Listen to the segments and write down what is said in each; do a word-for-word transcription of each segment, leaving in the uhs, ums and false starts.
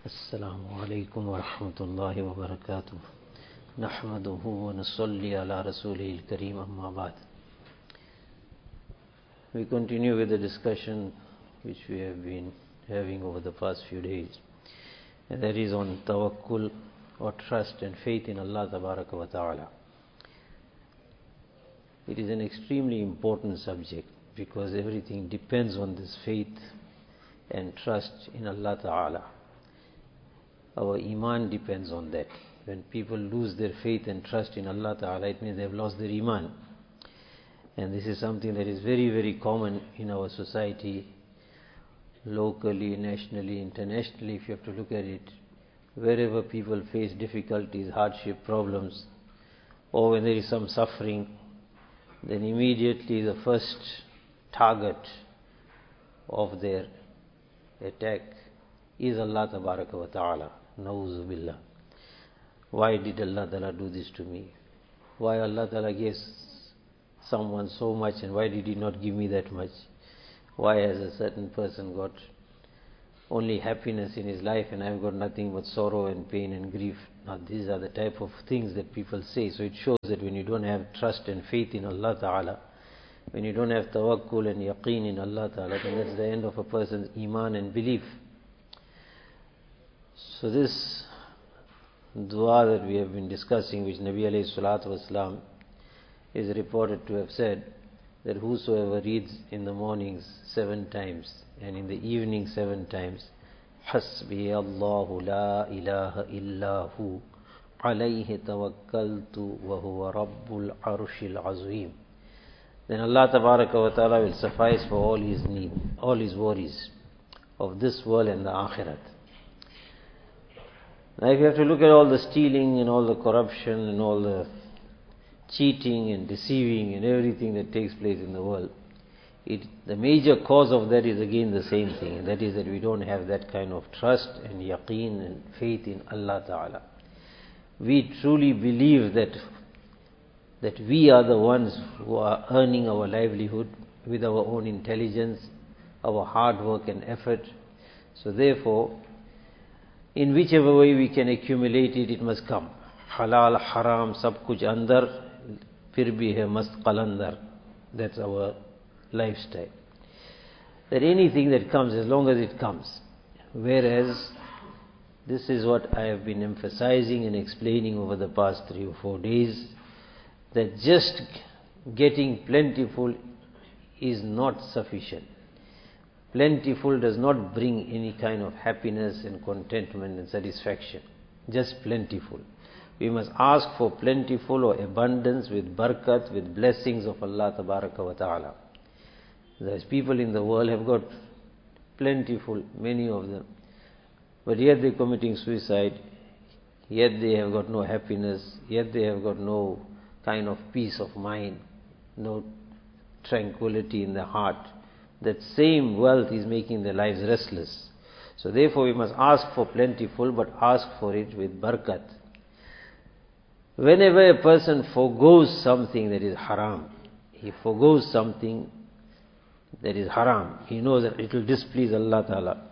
السلام عليكم ورحمة الله وبركاته نحمده ونصلي على رسوله الكريم أما بعد. We continue with the discussion which we have been having over the past few days, and that is on tawakkul or trust and faith in Allah Tabaraka wa Ta'ala. It is an extremely important subject because everything depends on this faith and trust in Allah Ta'ala. Our iman depends on that. When people lose their faith and trust in Allah Ta'ala, it means they have lost their iman. And this is something that is very, very common in our society, locally, nationally, internationally. If you have to look at it, wherever people face difficulties, hardship, problems, or when there is some suffering, then immediately the first target of their attack is Allah Tabaraka wa Ta'ala. Na'udhu billah. Why did Allah Ta'ala do this to me? Why Allah Ta'ala gave someone so much and why did He not give me that much? Why has a certain person got only happiness in his life and I've got nothing but sorrow and pain and grief? Now these are the type of things that people say. So it shows that when you don't have trust and faith in Allah Ta'ala, when you don't have tawakkul and yaqeen in Allah Ta'ala, then that's the end of a person's iman and belief. So this dua that we have been discussing, which Nabi alayhi salatu wasalam is reported to have said, that whosoever reads in the mornings seven times and in the evening seven times, Hasbi Allahu la ilaha illahu alayhi tawakkaltu wa huwa rabbul arshil azim, then Allah Tabaraka wa Ta'ala will suffice for all his need, all his worries of this world and the akhirat. Now if you have to look at all the stealing and all the corruption and all the cheating and deceiving and everything that takes place in the world, it, the major cause of that is again the same thing, and that is that we don't have that kind of trust and yaqeen and faith in Allah Ta'ala. We truly believe that that we are the ones who are earning our livelihood with our own intelligence, our hard work and effort. So therefore, in whichever way we can accumulate it, it must come. Halal, haram, sab kuch andar, fir bhi hai mast qalandar. That's our lifestyle. That anything that comes, as long as it comes. Whereas, this is what I have been emphasizing and explaining over the past three or four days, that just getting plentiful is not sufficient. Plentiful does not bring any kind of happiness and contentment and satisfaction. Just plentiful. We must ask for plentiful or abundance with barakat, with blessings of Allah Tabaraka wa Ta'ala. There's people in the world have got plentiful, many of them, but yet they're committing suicide, yet they have got no happiness, yet they have got no kind of peace of mind, no tranquility in the heart. That same wealth is making their lives restless. So therefore we must ask for plentiful, but ask for it with barakat. Whenever a person forgoes something that is haram, he forgoes something that is haram, he knows that it will displease Allah Ta'ala.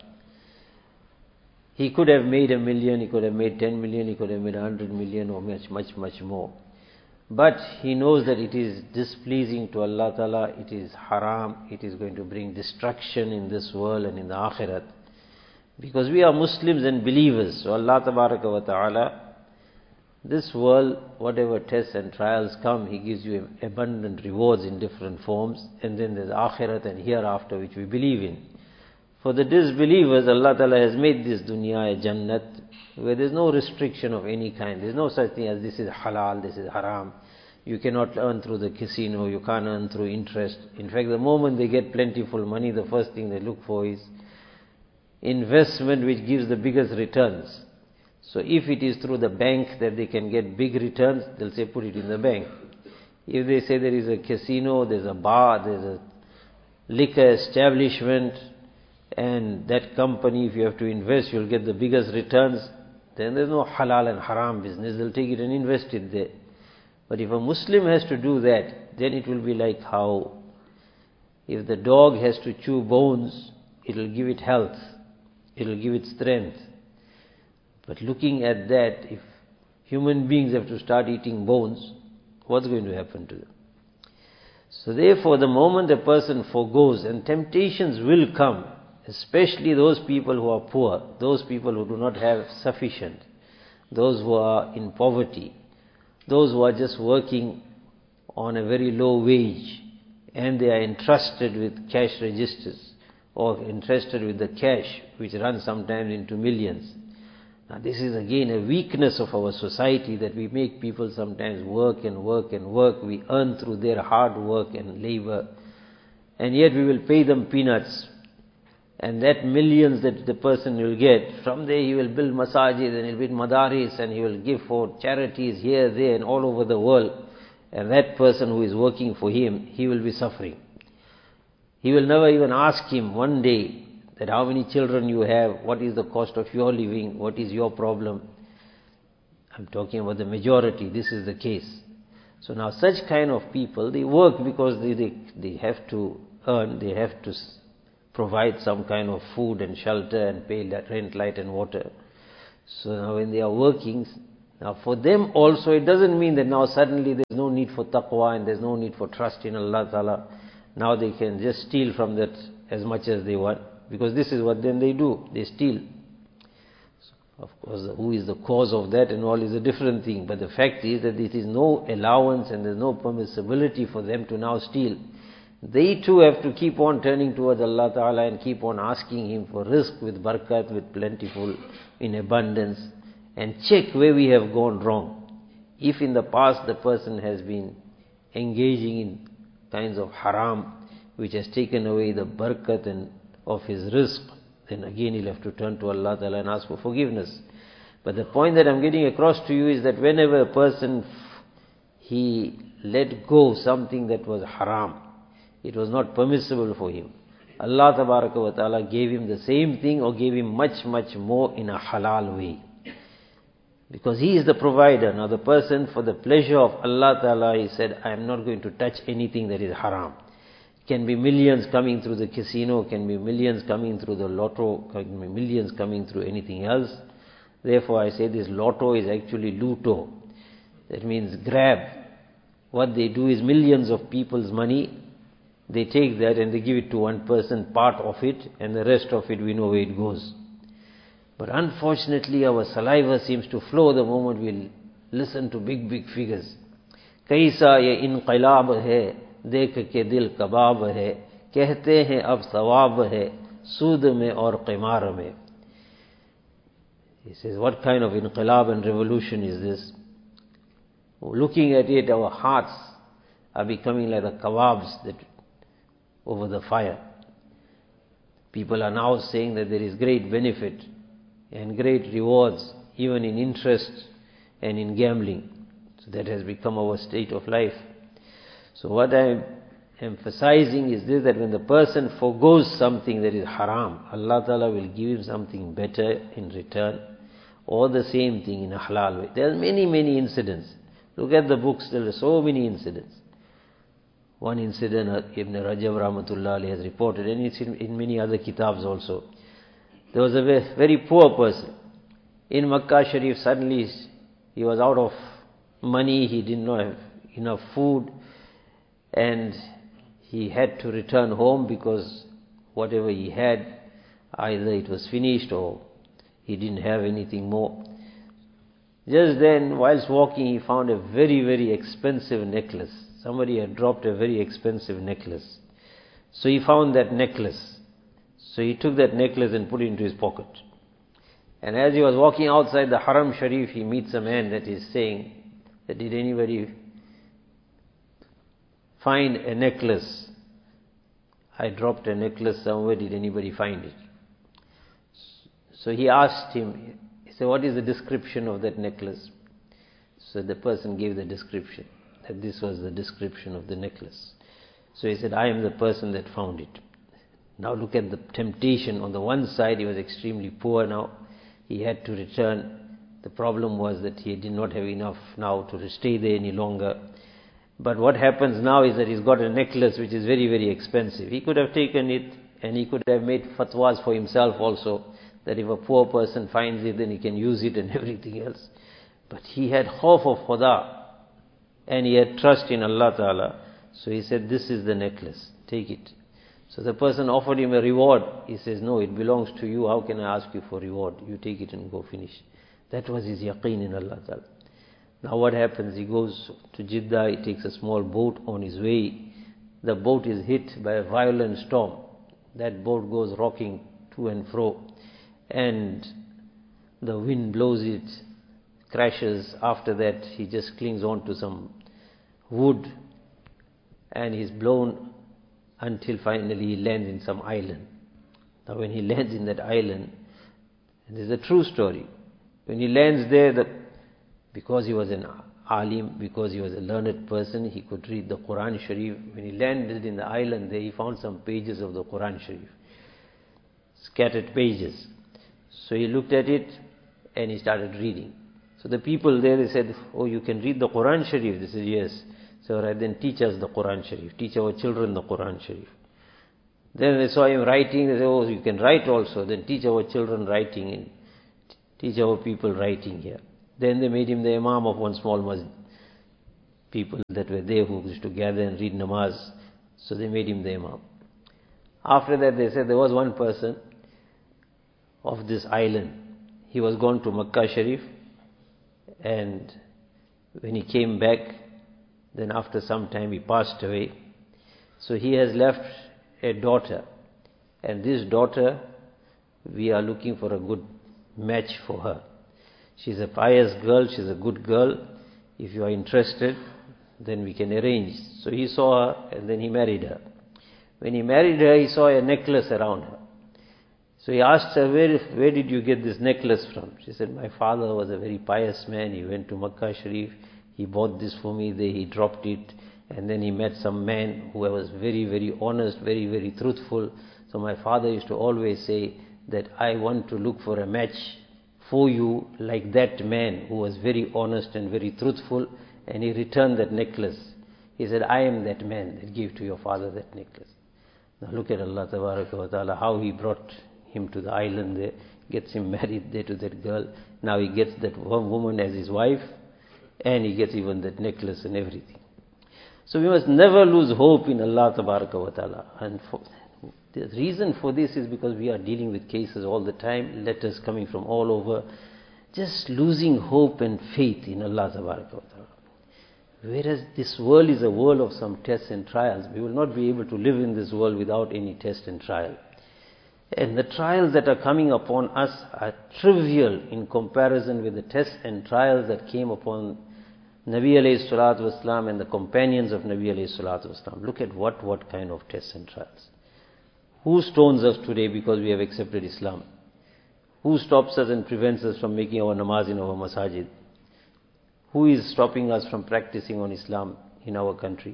He could have made a million, he could have made ten million, he could have made a hundred million or much, much, much more. But he knows that it is displeasing to Allah Ta'ala, it is haram, it is going to bring destruction in this world and in the akhirat. Because we are Muslims and believers, so Allah Tabaraka wa Ta'ala, this world, whatever tests and trials come, He gives you abundant rewards in different forms, and then there's akhirat and hereafter which we believe in. For the disbelievers, Allah Ta'ala has made this dunya a jannat, where there's no restriction of any kind. There's no such thing as this is halal, this is haram. You cannot earn through the casino, you can't earn through interest. In fact, the moment they get plentiful money, the first thing they look for is investment which gives the biggest returns. So if it is through the bank that they can get big returns, they'll say put it in the bank. If they say there is a casino, there's a bar, there's a liquor establishment, and that company, if you have to invest, you'll get the biggest returns, then there's no halal and haram business. They'll take it and invest it there. But if a Muslim has to do that, then it will be like how if the dog has to chew bones, it will give it health, it will give it strength. But looking at that, if human beings have to start eating bones, what's going to happen to them? So therefore, the moment a person forgoes, and temptations will come, especially those people who are poor, those people who do not have sufficient, those who are in poverty, those who are just working on a very low wage, and they are entrusted with cash registers, or entrusted with the cash, which runs sometimes into millions. Now this is again a weakness of our society, that we make people sometimes work and work and work. We earn through their hard work and labor, and yet we will pay them peanuts. And that millions that the person will get, from there he will build masajid, and he will build madaris, and he will give for charities here, there and all over the world. And that person who is working for him, he will be suffering. He will never even ask him one day that how many children you have, what is the cost of your living, what is your problem. I'm talking about the majority, this is the case. So now such kind of people, they work because they, they, they have to earn, they have to provide some kind of food and shelter and pay rent, light and water. So now when they are working, now for them also it doesn't mean that now suddenly there's no need for taqwa and there's no need for trust in Allah Ta'ala. Now they can just steal from that as much as they want, because this is what then they do, they steal. So of course, who is the cause of that and all is a different thing, but the fact is that it is no allowance and there's no permissibility for them to now steal. They too have to keep on turning towards Allah Ta'ala and keep on asking Him for rizq with barakat, with plentiful, in abundance, and check where we have gone wrong. If in the past the person has been engaging in kinds of haram, which has taken away the barakat and of his rizq, then again he'll have to turn to Allah Ta'ala and ask for forgiveness. But the point that I'm getting across to you is that whenever a person, he let go something that was haram, it was not permissible for him, Allah Tabaraka wa Ta'ala gave him the same thing or gave him much, much more in a halal way. Because He is the provider. Now the person, for the pleasure of Allah Ta'ala, he said, I am not going to touch anything that is haram. Can be millions coming through the casino, can be millions coming through the lotto, can be millions coming through anything else. Therefore I say this lotto is actually luto. That means grab. What they do is millions of people's money, they take that and they give it to one person, part of it, and the rest of it we know where it goes. But unfortunately our saliva seems to flow the moment we listen to big, big figures. Kaisa ye inqilab hai, dekh ke dil kabab hai, kehte hain ab sawab hai, sood mein aur qimar mein. He says, what kind of inqilab and revolution is this? Looking at it, our hearts are becoming like the kebabs that over the fire. People are now saying that there is great benefit and great rewards, even in interest and in gambling. So that has become our state of life. So what I am emphasizing is this, that when the person forgoes something that is haram, Allah Ta'ala will give him something better in return, or the same thing in a halal way. There are many, many incidents. Look at the books, there are so many incidents. One incident Ibn Rajab Rahmatullah Alayhi has reported, and it's in, in many other kitabs also. There was a very, very poor person. In Makkah Sharif, suddenly he was out of money, he did not have enough food, and he had to return home because whatever he had, either it was finished or he didn't have anything more. Just then, whilst walking, he found a very, very expensive necklace. Somebody had dropped a very expensive necklace. So he found that necklace. So he took that necklace and put it into his pocket. And as he was walking outside the Haram Sharif, he meets a man that is saying, that did anybody find a necklace? I dropped a necklace somewhere, did anybody find it? So he asked him, he said, what is the description of that necklace? So the person gave the description, that this was the description of the necklace. So he said, I am the person that found it. Now look at the temptation. On the one side, he was extremely poor now. He had to return. The problem was that he did not have enough now to stay there any longer. But what happens now is that he's got a necklace which is very, very expensive. He could have taken it and he could have made fatwas for himself also, that if a poor person finds it, then he can use it and everything else. But he had khawf of Khuda, and he had trust in Allah Ta'ala. So he said, this is the necklace, take it. So the person offered him a reward. He says, no, it belongs to you. How can I ask you for reward? You take it and go finish. That was his yaqeen in Allah Ta'ala. Now what happens? He goes to Jeddah, he takes a small boat on his way. The boat is hit by a violent storm. That boat goes rocking to and fro. And the wind blows it, crashes. After that, he just clings on to some wood and he's blown until finally he lands in some island. Now when he lands in that island, this is a true story. When he lands there, the, because he was an alim, because he was a learned person, he could read the Quran Sharif. When he landed in the island there, he found some pages of the Quran Sharif, scattered pages. So he looked at it and he started reading. So the people there, they said, oh, you can read the Quran Sharif? They said, yes. So all right, then teach us the Quran Sharif. Teach our children the Quran Sharif. Then they saw him writing. They said, oh, you can write also. Then teach our children writing and teach our people writing here. Then they made him the imam of one small masjid. People that were there who used to gather and read namaz. So they made him the imam. After that they said there was one person of this island. He was gone to Makkah Sharif. And when he came back, then after some time he passed away. So he has left a daughter. And this daughter, we are looking for a good match for her. She's a pious girl, she's a good girl. If you are interested, then we can arrange. So he saw her and then he married her. When he married her, he saw a necklace around her. So he asked her, where, where did you get this necklace from? She said, my father was a very pious man. He went to Makkah Sharif. He bought this for me. There he dropped it. And then he met some man who was very, very honest, very, very truthful. So my father used to always say that I want to look for a match for you like that man who was very honest and very truthful. And he returned that necklace. He said, I am that man that gave to your father that necklace. Now look at Allah Tabaraka wa Ta'ala, how he brought him to the island there, gets him married there to that girl. Now he gets that one woman as his wife, and he gets even that necklace and everything. So we must never lose hope in Allah Tabaraka wa Ta'ala. And for, the reason for this is because we are dealing with cases all the time, letters coming from all over, just losing hope and faith in Allah Tabaraka wa Ta'ala. Whereas this world is a world of some tests and trials. We will not be able to live in this world without any test and trial. And the trials that are coming upon us are trivial in comparison with the tests and trials that came upon Nabi alayhi salatu wasalam and the companions of Nabi alayhi salatu wasalam. Look at what, what kind of tests and trials. Who stones us today because we have accepted Islam? Who stops us and prevents us from making our namaz in our masajid? Who is stopping us from practicing on Islam in our country?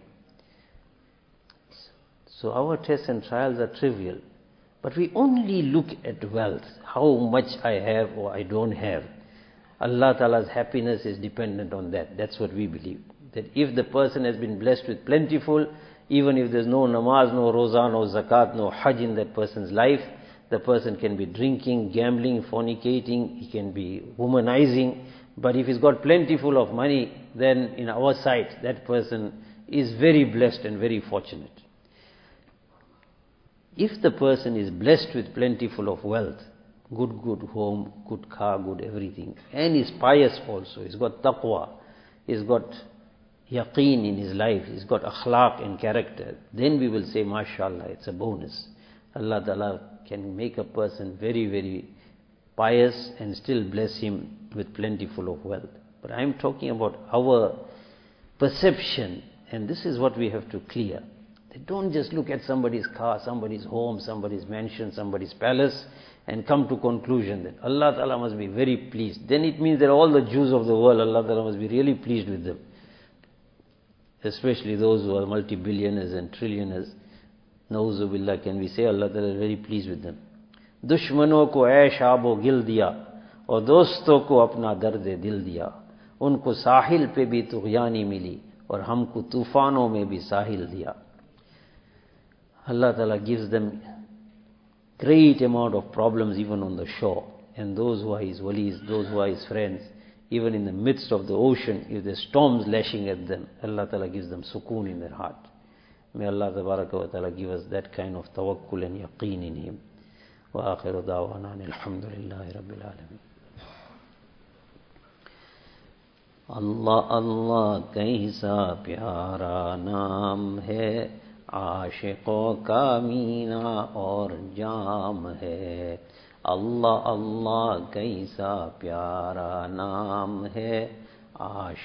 So our tests and trials are trivial. But we only look at wealth, how much I have or I don't have. Allah Ta'ala's happiness is dependent on that. That's what we believe. That if the person has been blessed with plentiful, even if there's no namaz, no roza, no zakat, no hajj in that person's life, the person can be drinking, gambling, fornicating, he can be womanizing. But if he's got plentiful of money, then in our sight, that person is very blessed and very fortunate. If the person is blessed with plentiful of wealth, good, good home, good car, good everything, and is pious also, he's got taqwa, he's got yaqeen in his life, he's got akhlaq and character, then we will say, mashallah, it's a bonus. Allah Ta'ala can make a person very, very pious and still bless him with plentiful of wealth. But I am talking about our perception, and this is what we have to clear. Don't just look at somebody's car, somebody's home, somebody's mansion, somebody's palace and come to conclusion that Allah Ta'ala must be very pleased. Then it means that all the Jews of the world, Allah Ta'ala must be really pleased with them. Especially those who are multi-billionaires and trillionaires. Nauzu billah, can we say Allah Ta'ala is very pleased with them? Dushmanon ko aish aabo gil diya aur doston ko apna dard-e dil diya. Unko sahil pe bhi tughyani mili aur humko toofanon mein bhi sahil diya. Allah Ta'ala gives them great amount of problems even on the shore. And those who are his walis, those who are his friends, even in the midst of the ocean, if there's storms lashing at them, Allah Ta'ala gives them sukoon in their heart. May Allah Ta'ala give us that kind of tawakkul and yaqeen in him. Wa akhiru da'wana alhamdulillahi rabbil alamin. Allah Allah कैसा प्यारा नाम है, आशिकों का मीना और जाम है. अल्लाह अल्लाह कैसा प्यारा नाम है, आशिकों